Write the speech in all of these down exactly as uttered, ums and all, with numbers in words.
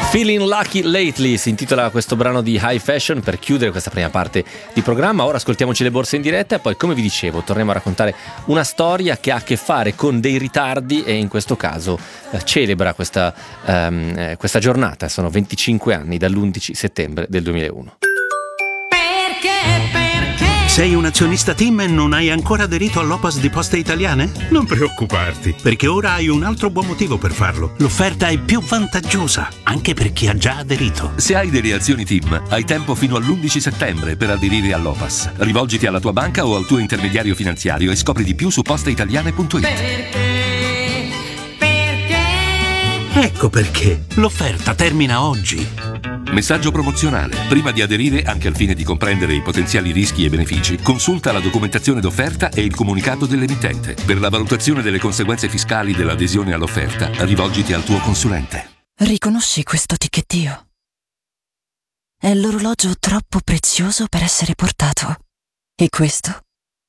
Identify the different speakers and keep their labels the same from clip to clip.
Speaker 1: Feeling Lucky Lately si intitola questo brano di High Fashion per chiudere questa prima parte di programma. Ora ascoltiamoci le borse in diretta e poi, come vi dicevo, torniamo a raccontare una storia che ha a che fare con dei ritardi e in questo caso eh, celebra questa, ehm, questa giornata. Sono venticinque anni dall'undici settembre del duemilauno.
Speaker 2: Perché? Perché?
Speaker 3: Sei un azionista TIM e non hai ancora aderito all'O P A S di Poste Italiane? Non preoccuparti, perché ora hai un altro buon motivo per farlo. L'offerta è più vantaggiosa, anche per chi ha già aderito.
Speaker 4: Se hai delle azioni TIM, hai tempo fino all'undici settembre per aderire all'O P A S. Rivolgiti alla tua banca o al tuo intermediario finanziario e scopri di più su posteitaliane punto it.
Speaker 2: Perché? Perché?
Speaker 3: Ecco perché. L'offerta termina oggi.
Speaker 4: Messaggio promozionale. Prima di aderire, anche al fine di comprendere i potenziali rischi e benefici, consulta la documentazione d'offerta e il comunicato dell'emittente. Per la valutazione delle conseguenze fiscali dell'adesione all'offerta, rivolgiti al tuo consulente.
Speaker 5: Riconosci questo ticchettio? È l'orologio troppo prezioso per essere portato. E questo?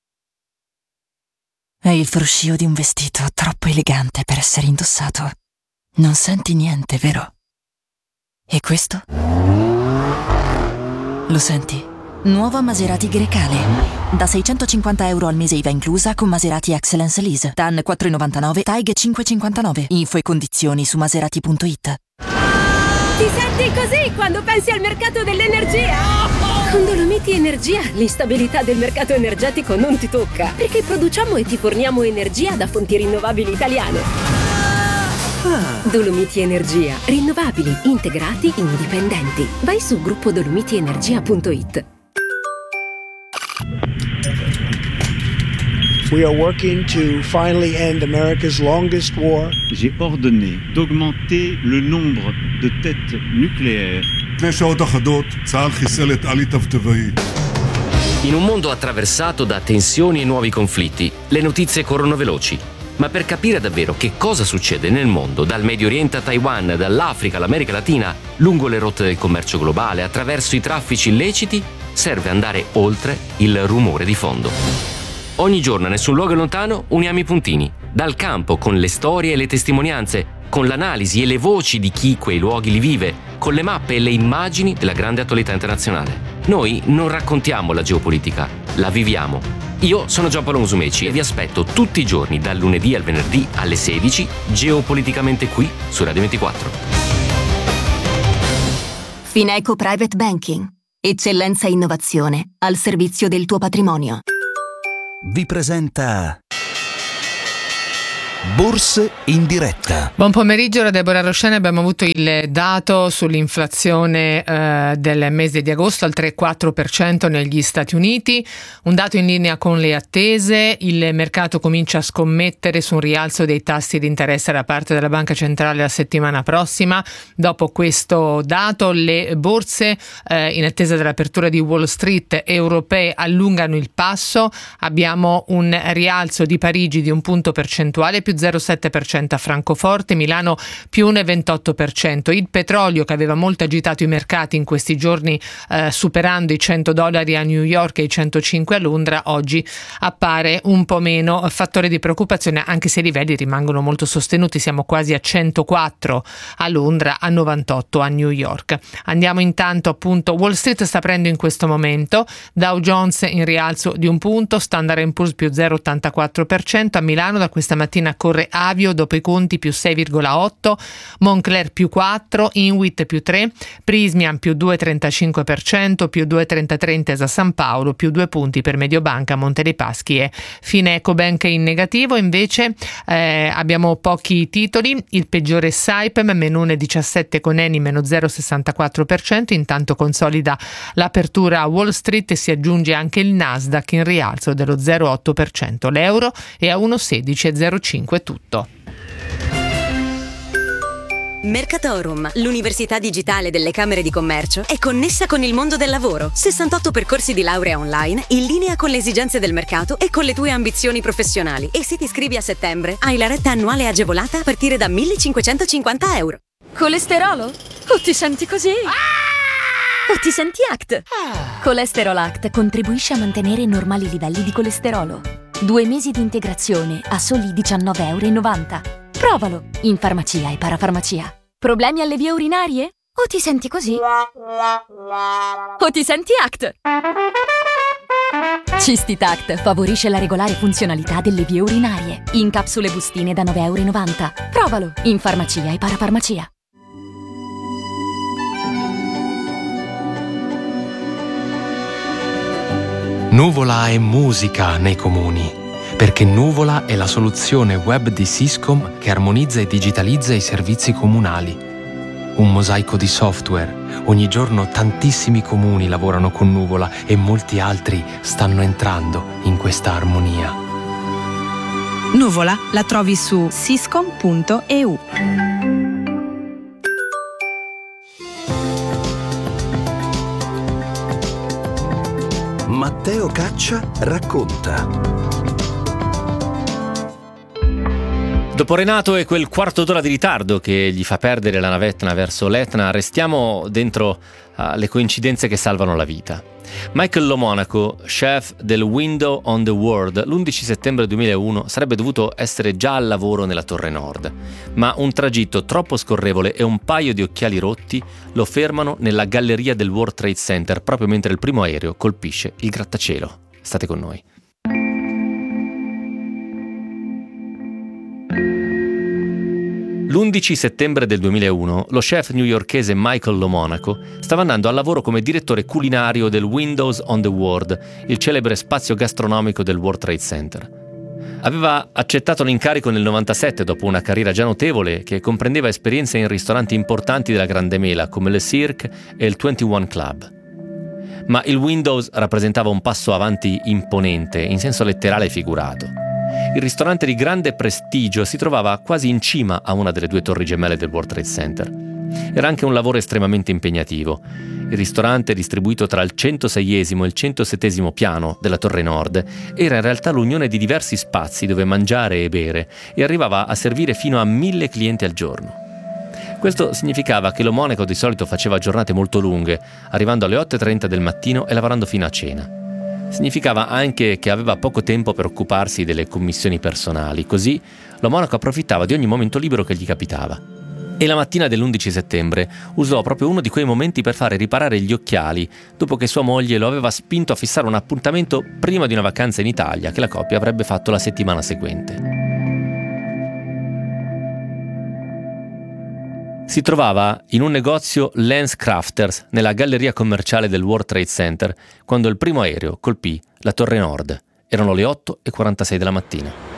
Speaker 5: È il fruscio di un vestito troppo elegante per essere indossato. Non senti niente, vero? E questo? Lo senti? Nuova Maserati Grecale. Da seicentocinquanta euro al mese I V A inclusa con Maserati Excellence Lease. T A N quattro virgola novantanove, T A I G cinque virgola cinquantanove. Info e condizioni su maserati punto it.
Speaker 6: Ti senti così quando pensi al mercato dell'energia? Con Dolomiti Energia l'instabilità del mercato energetico non ti tocca, perché produciamo e ti forniamo energia da fonti rinnovabili italiane. Dolomiti Energia, rinnovabili, integrati, indipendenti. Vai su gruppo dolomiti energia punto it.
Speaker 7: We are working to finally end America's longest war.
Speaker 8: J'ai ordonné d'augmenter le nombre de têtes nucléaires.
Speaker 1: In un mondo attraversato da tensioni e nuovi conflitti, le notizie corrono veloci. Ma per capire davvero che cosa succede nel mondo, dal Medio Oriente a Taiwan, dall'Africa all'America Latina, lungo le rotte del commercio globale, attraverso i traffici illeciti, serve andare oltre il rumore di fondo. Ogni giorno, a nessun luogo lontano, uniamo i puntini. Dal campo, con le storie e le testimonianze, con l'analisi e le voci di chi quei luoghi li vive, con le mappe e le immagini della grande attualità internazionale. Noi non raccontiamo la geopolitica, la viviamo. Io sono Giampaolo Musumeci e vi aspetto tutti i giorni, dal lunedì al venerdì alle sedici, geopoliticamente qui su Radio ventiquattro.
Speaker 9: Fineco Private Banking. Eccellenza e innovazione al servizio del tuo patrimonio.
Speaker 10: Vi presenta Borse in diretta.
Speaker 11: Buon pomeriggio da Deborah Roscene. Abbiamo avuto il dato sull'inflazione eh, del mese di agosto al tre virgola quattro per cento negli Stati Uniti, un dato in linea con le attese. Il mercato comincia a scommettere su un rialzo dei tassi di interesse da parte della Banca Centrale la settimana prossima. Dopo questo dato le borse eh, in attesa dell'apertura di Wall Street europee allungano il passo. Abbiamo un rialzo di Parigi di un punto percentuale, più zero virgola sette per cento a Francoforte, Milano più uno virgola ventotto per cento. Il petrolio, che aveva molto agitato i mercati in questi giorni eh, superando i cento dollari a New York e i centocinque a Londra, oggi appare un po' meno fattore di preoccupazione, anche se i livelli rimangono molto sostenuti. Siamo quasi a centoquattro a Londra, a novantotto a New York. Andiamo intanto, appunto, Wall Street sta aprendo in questo momento, Dow Jones in rialzo di un punto, Standard and Poor's più zero virgola ottantaquattro per cento. A Milano da questa mattina corre Avio dopo i conti più sei virgola otto, Moncler più quattro, Inwit più tre, Prismian più due virgola trentacinque per cento, più due virgola trentatré Intesa San Paolo, più due punti per Mediobanca, Monte dei Paschi e Fineco Bank in negativo. Invece eh, abbiamo pochi titoli, il peggiore Saipem, meno uno virgola diciassette con Eni meno zero virgola sessantaquattro per cento, intanto consolida l'apertura a Wall Street e si aggiunge anche il Nasdaq in rialzo dello zero virgola otto per cento, l'euro è a uno virgola sedici zero cinque. Tutto.
Speaker 9: Mercatorum, l'università digitale delle Camere di Commercio, è connessa con il mondo del lavoro. sessantotto percorsi di laurea online in linea con le esigenze del mercato e con le tue ambizioni professionali. E se ti iscrivi a settembre, hai la retta annuale agevolata a partire da millecinquecentocinquanta euro.
Speaker 12: Colesterolo? O ti senti così? Ah! O ti senti Act? Ah! Colesterol Act contribuisce a mantenere normali livelli di colesterolo. Due mesi di integrazione a soli diciannove virgola novanta euro. Provalo in farmacia e parafarmacia. Problemi alle vie urinarie? O ti senti così? O ti senti Act? Cistitact favorisce la regolare funzionalità delle vie urinarie. In capsule bustine da nove e novanta euro. Provalo in farmacia e parafarmacia.
Speaker 13: Nuvola è musica nei comuni, perché Nuvola è la soluzione web di Syscom che armonizza e digitalizza i servizi comunali. Un mosaico di software. Ogni giorno tantissimi comuni lavorano con Nuvola e molti altri stanno entrando in questa armonia.
Speaker 14: Nuvola la trovi su syscom punto e u.
Speaker 10: Matteo Caccia racconta.
Speaker 1: Dopo Renato e quel quarto d'ora di ritardo che gli fa perdere la navetta verso l'Etna, restiamo dentro alle uh, coincidenze che salvano la vita. Michael Lomonaco, chef del Window on the World, l'undici settembre duemilauno sarebbe dovuto essere già al lavoro nella Torre Nord, ma un tragitto troppo scorrevole e un paio di occhiali rotti lo fermano nella galleria del World Trade Center proprio mentre il primo aereo colpisce il grattacielo. State con noi. L'undici settembre del duemilauno, lo chef newyorkese Michael Lomonaco stava andando al lavoro come direttore culinario del Windows on the World, il celebre spazio gastronomico del World Trade Center. Aveva accettato l'incarico nel novantasette dopo una carriera già notevole che comprendeva esperienze in ristoranti importanti della Grande Mela come le Cirque e il ventuno Club. Ma il Windows rappresentava un passo avanti imponente, in senso letterale e figurato. Il ristorante di grande prestigio si trovava quasi in cima a una delle due torri gemelle del World Trade Center. Era anche un lavoro estremamente impegnativo. Il ristorante, distribuito tra il centoseiesimo e il centosettesimo piano della Torre Nord, era in realtà l'unione di diversi spazi dove mangiare e bere e arrivava a servire fino a mille clienti al giorno. Questo significava che Lomonaco di solito faceva giornate molto lunghe, arrivando alle otto e trenta del mattino e lavorando fino a cena. Significava anche che aveva poco tempo per occuparsi delle commissioni personali, così Lomonaco approfittava di ogni momento libero che gli capitava. E la mattina dell'undici settembre usò proprio uno di quei momenti per fare riparare gli occhiali, dopo che sua moglie lo aveva spinto a fissare un appuntamento prima di una vacanza in Italia che la coppia avrebbe fatto la settimana seguente. Si trovava in un negozio LensCrafters nella galleria commerciale del World Trade Center quando il primo aereo colpì la Torre Nord. Erano le otto e quarantasei della mattina.